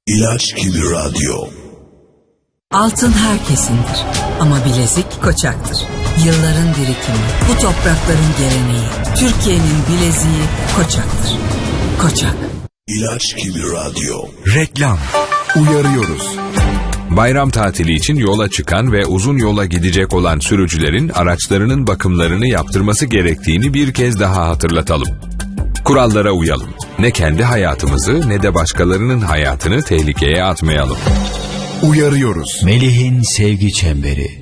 İlaç gibi radyo. Altın herkesindir ama bilezik Koçak'tır. Yılların birikimi, bu toprakların geleneği. Türkiye'nin bileziği Koçak'tır. Koçak. İlaç gibi radyo. Reklam. Uyarıyoruz. Bayram tatili için yola çıkan ve uzun yola gidecek olan sürücülerin araçlarının bakımlarını yaptırması gerektiğini bir kez daha hatırlatalım. Kurallara uyalım. Ne kendi hayatımızı ne de başkalarının hayatını tehlikeye atmayalım. Uyarıyoruz. Melih'in Sevgi Çemberi.